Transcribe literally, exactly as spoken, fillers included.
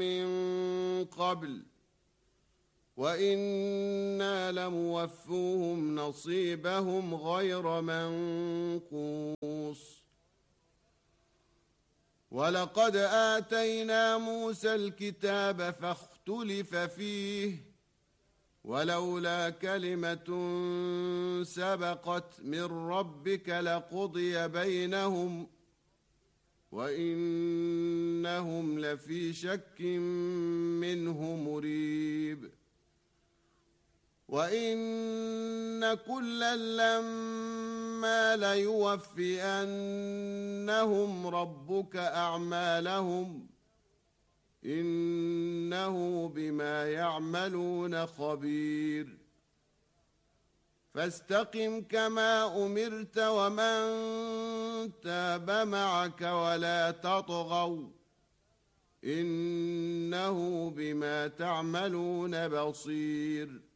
من قبل وإنا لموفوهم نصيبهم غير منقوص ولقد آتينا موسى الكتاب فاختلف فيه ولولا كلمة سبقت من ربك لقضي بينهم وإنهم لفي شك منه مريب وإن كلا لما ليوفينهم ربك أعمالهم إنه بما يعملون خبير فاستقم كما أمرت ومن تاب معك ولا تطغوا إنه بما تعملون بصير